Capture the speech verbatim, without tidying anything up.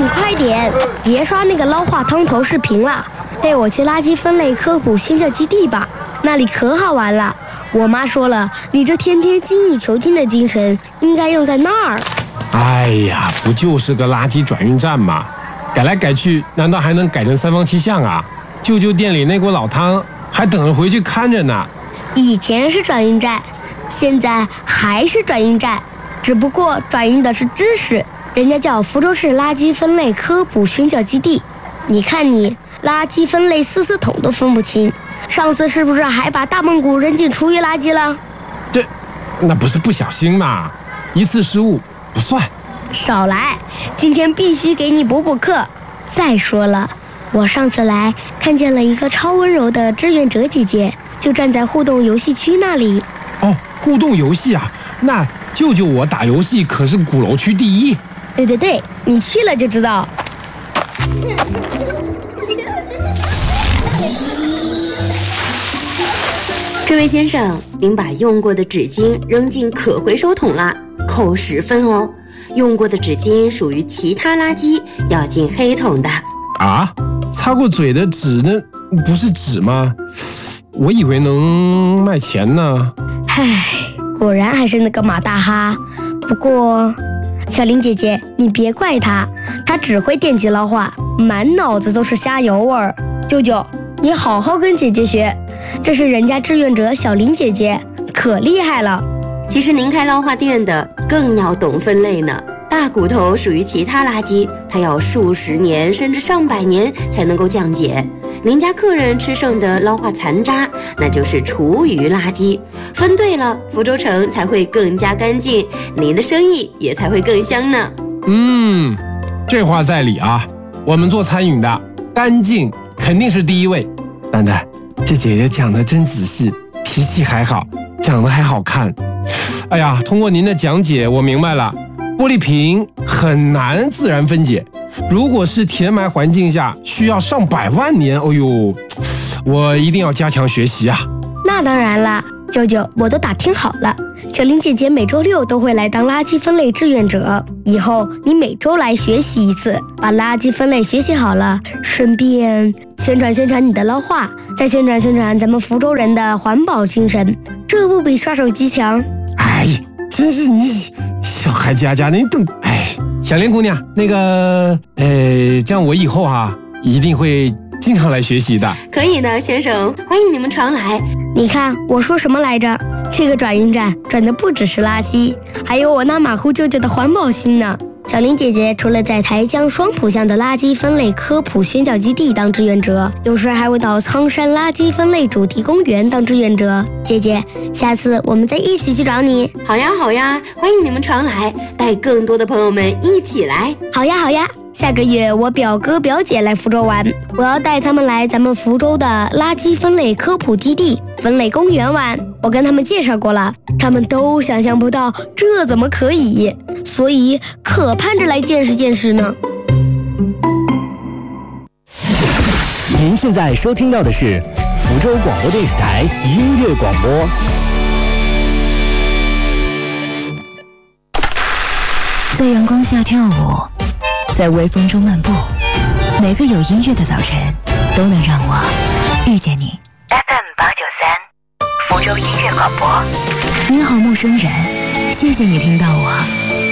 你快点，别刷那个捞化汤头视频了，带我去垃圾分类科普宣教基地吧，那里可好玩了。我妈说了，你这天天精益求精的精神应该用在那儿。 哎呀，不就是个垃圾转运站吗？改来改去，难道还能改成三坊七巷啊？舅舅店里那锅老汤还等着回去看着呢。 以前是转运站，现在还是转运站，只不过转运的是知识，人家叫福州市垃圾分类科普宣教基地。你看你垃圾分类四四桶都分不清，上次是不是还把大蒙古扔进厨余垃圾了？ 这那不是不小心嘛，一次失误不算。 少来，今天必须给你补补课。再说了，我上次来看见了一个超温柔的志愿者姐姐，就站在互动游戏区那里。 哦，互动游戏啊，那舅舅我打游戏可是鼓楼区第一。 对对对，你去了就知道。 这位先生，您把用过的纸巾扔进可回收桶啦，扣十分哦。用过的纸巾属于其他垃圾，要进黑桶的。 啊，擦过嘴的纸呢？不是纸吗？我以为能卖钱呢。 唉，果然还是那个马大哈。不过，小林姐姐，你别怪他，他只会电击捞化，满脑子都是虾油味儿。舅舅，你好好跟姐姐学，这是人家志愿者小林姐姐，可厉害了。 其实您开捞化店的更要懂分类呢。大骨头属于其他垃圾，它要数十年甚至上百年才能够降解。您家客人吃剩的捞化残渣，那就是厨余垃圾。分对了，福州城才会更加干净，您的生意也才会更香呢。 嗯，这话在理啊。我们做餐饮的，干净肯定是第一位。蛋蛋，这姐姐讲得真仔细，脾气还好，讲得还好看。哎呀，通过您的讲解，我明白了。玻璃瓶很难自然分解，如果是填埋环境下，需要上百万年。哎呦，我一定要加强学习啊！ 那当然了，舅舅，我都打听好了，小林姐姐每周六都会来当垃圾分类志愿者，以后你每周来学习一次，把垃圾分类学习好了，顺便宣传宣传你的捞化，再宣传宣传咱们福州人的环保精神，这不比刷手机强？ 哎，真是你小孩家家，你等哎，小林姑娘，那个呃，这样我以后啊一定会经常来学习的。 可以的，先生，欢迎你们常来。 你看我说什么来着？这个转运站转的不只是垃圾，还有我那马虎舅舅的环保心呢。小林姐姐除了在台江双浦乡的垃圾分类科普宣教基地当志愿者，有时还会到苍山垃圾分类主题公园当志愿者。姐姐，下次我们再一起去找你。 好呀好呀，欢迎你们常来，带更多的朋友们一起来。 好呀好呀，下个月我表哥表姐来福州玩，我要带他们来咱们福州的垃圾分类科普基地、分类公园玩。我跟他们介绍过了，他们都想象不到这怎么可以，所以可盼着来见识见识呢。 您现在收听到的是福州广播电视台音乐广播。 在阳光下跳舞，在微风中漫步，每个有音乐的早晨都能让我遇见你。 F M 八九三，福州音乐广播。 您好，陌生人，谢谢你听到我。